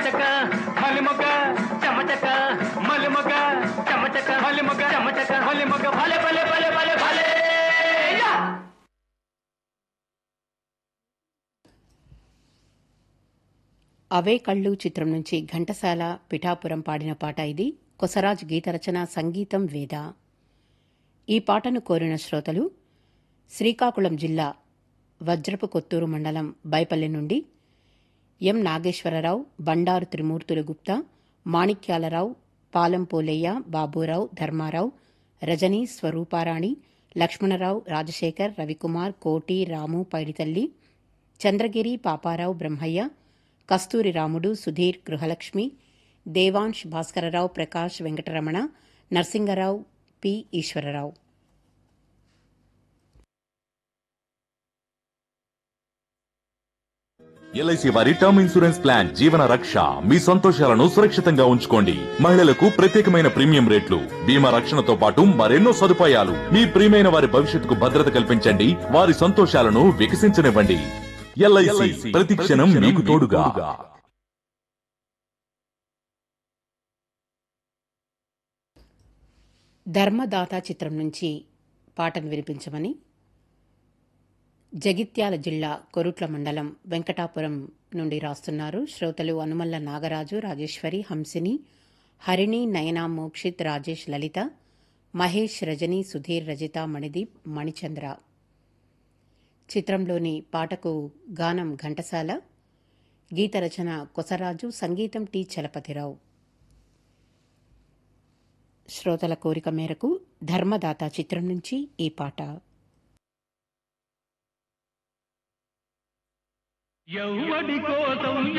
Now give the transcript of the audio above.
చమచక మలిమొగ చమచక మలిమొగ చమచక మలిమొగ చమచక మలిమొగ భలే భలే భలే భలే భలే యా! అవే కళ్ళు చిత్రం నుంచి ఘంటసాల పిఠాపురం పాడిన పాట ఇది. కొసరాజ్ గీత రచన, సంగీతం వేద. ఈ పాటను కోరిన శ్రోతలు శ్రీకాకుళం జిల్లా వజ్రపు కొత్తూరు మండలం బైపల్లి నుండి ఎం నాగేశ్వరరావు, బండారు త్రిమూర్తులు గుప్తా, మాణిక్యాలరావు, పాలెం పోలయ్య, బాబూరావు, ధర్మారావు, రజనీ, స్వరూపారాణి, లక్ష్మణరావు, రాజశేఖర్, రవికుమార్, కోటి, రాము, పైడితల్లి, చంద్రగిరి, పాపారావు, బ్రహ్మయ్య, కస్తూరి రాముడు, సుధీర్, గృహలక్ష్మి, దేవాంశ్, భాస్కరరావు, ప్రకాష్, వెంకటరమణ, నర్సింగరావు, పి. ఈశ్వరరావు. ఎల్ఐసి వారి టర్మ్ ఇన్సూరెన్స్ ప్లాన్ జీవన రక్ష. మీ సంతోషాలను సురక్షితంగా ఉంచుకోండి. మహిళలకు ప్రత్యేకమైన ప్రీమియం రేట్లు, బీమా రక్షణతో పాటు మరెన్నో సదుపాయాలు. మీ ప్రియమైన వారి భవిష్యత్తుకు భద్రత కల్పించండి. వారి సంతోషాలను వికసించనివ్వండి. ఎల్ఐసి ప్రతి క్షణం మీకు తోడుగా. ధర్మదాత చిత్రం నుంచి పాటను వినిపించమని జగిత్యాల జిల్లా కొరుట్ల మండలం వెంకటాపురం నుండి రాస్తున్నారు శ్రోతలు అనుమల్ల నాగరాజు, రాజేశ్వరి, హంసిని, హరిణి, నయన, మోక్షిత్, రాజేష్, లలిత, మహేష్, రజని, సుధీర్, రజిత, మణిదీప్, మణిచంద్ర. చిత్రంలోని పాటకు గానం ఘంటసాల, గీత రచన కొసరాజు, సంగీతం టి. చలపతిరావు. శ్రోతల కోరిక మేరకు ధర్మదాత చిత్రం నుంచి ఈ పాట. ఎవ్వడి కోసం